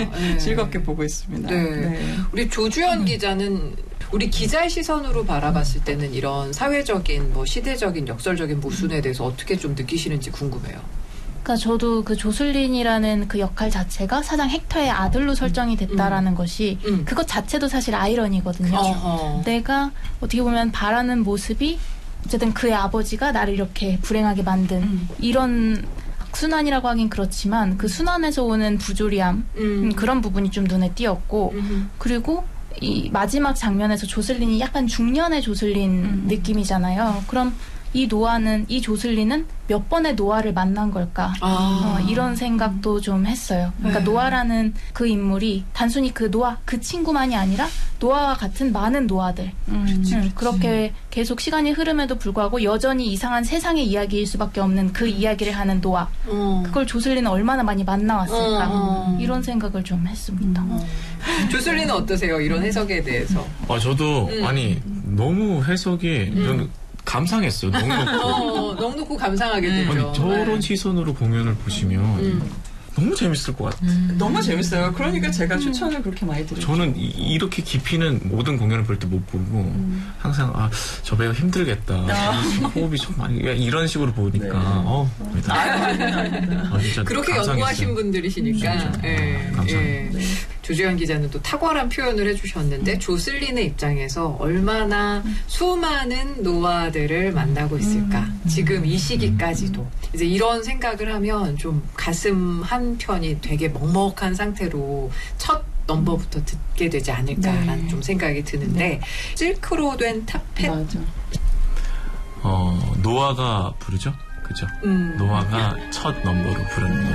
네. 즐겁게 보고 있습니다. 네. 네. 우리 조주현 기자는 우리 기자의 시선으로 바라봤을 때는 이런 사회적인, 뭐 시대적인, 역설적인 모순에 대해서 어떻게 좀 느끼시는지 궁금해요. 그러니까 저도 그 조슬린이라는 그 역할 자체가 사장 헥터의 아들로 설정이 됐다라는 것이 그것 자체도 사실 아이러니거든요. 내가 어떻게 보면 바라는 모습이 어쨌든 그의 아버지가 나를 이렇게 불행하게 만든 이런 악순환이라고 하긴 그렇지만 그 순환에서 오는 부조리함 그런 부분이 좀 눈에 띄었고 그리고 이 마지막 장면에서 조슬린이 약간 중년의 조슬린 느낌이잖아요. 그럼 이 노아는, 이 조슬린은 몇 번의 노아를 만난 걸까? 이런 생각도 좀 했어요. 그러니까 노아라는 그 인물이 단순히 그 노아, 그 친구만이 아니라 노아와 같은 많은 노아들. 그렇게 계속 시간이 흐름에도 불구하고 여전히 이상한 세상의 이야기일 수밖에 없는 그 이야기를 하는 노아. 그걸 조슬린은 얼마나 많이 만나왔을까? 이런 생각을 좀 했습니다. 조슬린은 어떠세요? 이런 해석에 대해서. 저도 아니 너무 해석이 감상했어요. 넉넉고 감상하게 되죠. 아니, 저런 시선으로 공연을 보시면 너무 재밌을 것 같아요. 너무 재밌어요. 그러니까 제가 추천을 그렇게 많이 드리죠. 저는 이렇게 깊이는 모든 공연을 볼 때 못 보고 항상 저 배우 힘들겠다. 호흡이 좀 많이 이런 식으로 보니까 진짜 그렇게 감상했어요. 연구하신 분들이시니까. 감사합니다. 조주현 기자는 또 탁월한 표현을 해주셨는데 조슬린의 입장에서 얼마나 수많은 노아들을 만나고 있을까. 지금 이 시기까지도. 이제 이런 생각을 하면 좀 가슴 한 편이 되게 먹먹한 상태로 첫 넘버부터 듣게 되지 않을까라는 좀 생각이 드는데 실크로 된 탑10 맞아. 노아가 부르죠? 그죠? 노아가 첫 넘버로 부르는